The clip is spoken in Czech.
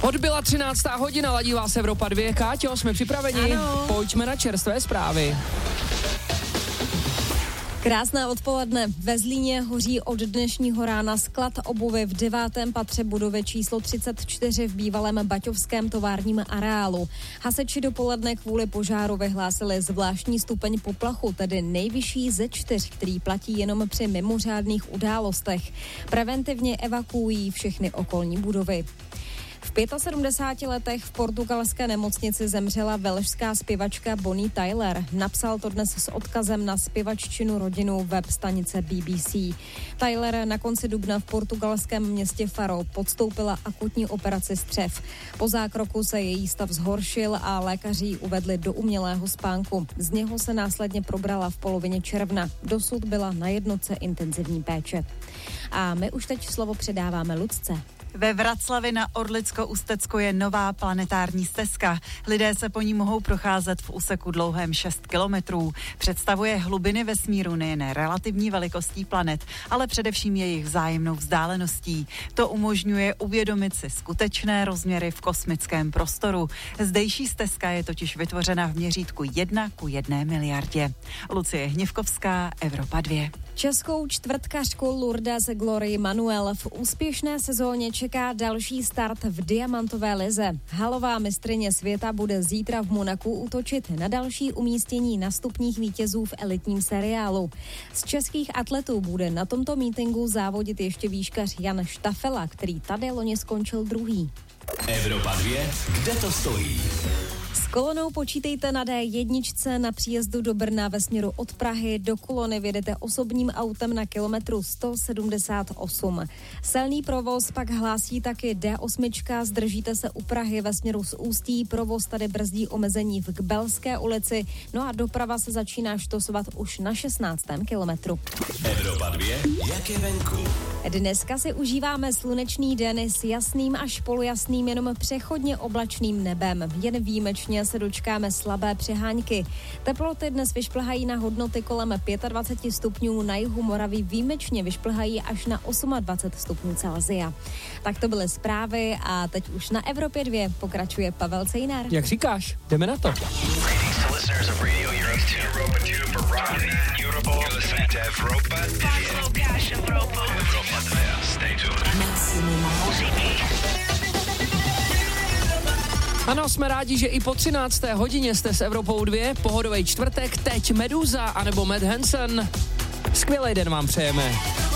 Odbyla 13. hodina, ladí vás Evropa 2. Káťo, jsme připraveni? Ano. Pojďme na čerstvé zprávy. Krásné odpoledne. Ve Zlíně hoří od dnešního rána sklad obuvy v 9. patře budovy číslo 34 v bývalém baťovském továrním areálu. Hasiči dopoledne kvůli požáru vyhlásili zvláštní stupeň poplachu, tedy nejvyšší ze 4, který platí jenom při mimořádných událostech. Preventivně evakuují všechny okolní budovy. V 75 letech v portugalské nemocnici zemřela velšská zpěvačka Bonnie Tyler. Napsal to dnes s odkazem na zpěvaččinu rodinu web stanice BBC. Tyler na konci dubna v portugalském městě Faro podstoupila akutní operaci střev. Po zákroku se její stav zhoršil a lékaři ji uvedli do umělého spánku. Z něho se následně probrala v polovině června. Dosud byla na jednotce intenzivní péče. A my už teď slovo předáváme Lucce. Ve Vraclavi na Orlicko-Ústecku je nová planetární stezka. Lidé se po ní mohou procházet v úseku dlouhém 6 kilometrů. Představuje hlubiny vesmíru nejen relativní velikostí planet, ale především jejich vzájemnou vzdáleností. To umožňuje uvědomit si skutečné rozměry v kosmickém prostoru. Zdejší stezka je totiž vytvořena v měřítku 1:1 miliardě. Lucie Hněvkovská, Evropa 2. Českou čtvrtkařku Lourdes Glory Manuel v úspěšné sezóně čeká další start v diamantové lize. Halová mistryně světa bude zítra v Monaku útočit na další umístění na stupních vítězů v elitním seriálu. Z českých atletů bude na tomto mítinku závodit ještě výškař Jan Štafela, který tady loni skončil druhý. Evropa 2, kde to stojí? S kolonou počítejte na D1 na příjezdu do Brna ve směru od Prahy. Do kolony vjedete osobním autem na kilometru 178. Silný provoz pak hlásí taky D8. Zdržíte se u Prahy ve směru z Ústí. Provoz tady brzdí omezení v Kbelské ulici. No a doprava se začíná štosovat už na 16. kilometru. Evropa 2, jak je venku? Dneska si užíváme slunečný den s jasným až polojasným, jenom přechodně oblačným nebem. Jen výjimečně se dočkáme slabé přehánky. Teploty dnes vyšplhají na hodnoty kolem 25 stupňů, na jihu Moravy výjimečně vyšplhají až na 28 stupňů Celsia. Tak to byly zprávy a teď už na Evropě 2 pokračuje Pavel Cejnar. Jak říkáš, jdeme na to. Ano, jsme rádi, že i po 13. hodině jste s Evropou 2, pohodový čtvrtek, teď Meduza anebo Matt Hansen. Skvělý den vám přejeme.